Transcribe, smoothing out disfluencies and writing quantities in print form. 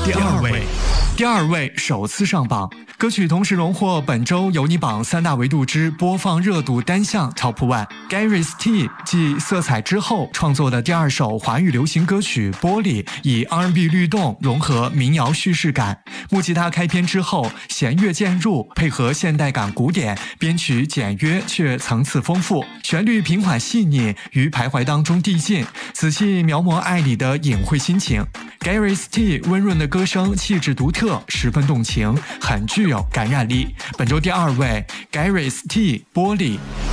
第二位首次上榜，歌曲同时荣获本周有你榜3大维度之播放热度单项 Top One。Gareth T 继色彩之后创作的第2首华语流行歌曲《玻璃》，以 R&B 律动融合民谣叙事感，木吉他开篇之后弦乐渐入，配合现代感鼓点，编曲简约却层次丰富，旋律平缓细腻，于徘徊当中递进，仔细描摹爱里的隐晦心情。Gareth T 温润的歌声气质独特，十分动情，很具有感染力。本周第2位 Gareth T 玻璃。